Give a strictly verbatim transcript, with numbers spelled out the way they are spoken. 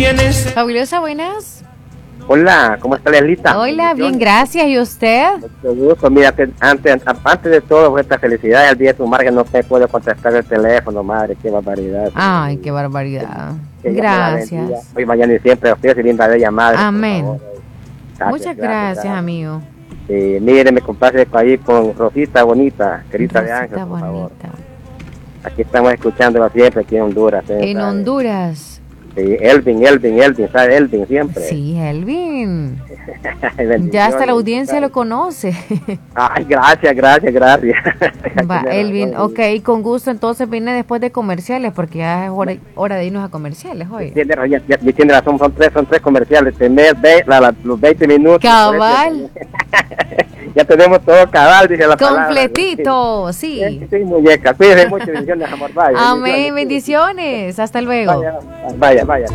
Fabulosa, buenas. Hola, ¿cómo está Lealita? Hola, bien, gracias. ¿Y usted? Mucho gusto. Mira, te- antes, antes de todo, esta felicidad al día de tu madre, que no te puedo contestar el teléfono, madre, qué barbaridad. Ay, qué barbaridad. Que Dios me la bendiga. Gracias. Hoy, mañana y siempre, a ustedes y linda bella madre. Amén. Por favor. Gracias, Muchas gracias, amigo. Eh, mire, me complace ahí con Rosita Bonita, querida de Ángel, Rosita por favor. bonita. Aquí estamos escuchándola siempre, aquí en Honduras. ¿eh? En ¿Sabe? Honduras. Sí, Elvin, Elvin, Elvin, ¿sabe? Elvin siempre. Sí, Elvin. Bendiciones. Ya hasta la audiencia lo conoce. Ay, gracias, gracias, gracias. Va, Tiene Elvin, razón, ok, con gusto. Entonces viene después de comerciales, porque ya es hora, hora de irnos a comerciales hoy. Tiene, ya, ya, ya tiene razón, son tres, son tres comerciales. Tener ve, la, la, los veinte minutos. Cabal. Ya tenemos todo cabal, dice la palabra. Completito, sí. Sí, sí, muñeca. Cuídense mucho, bendiciones, amor. Vaya. Amén, bendiciones. Hasta luego. Vaya, vaya, vaya.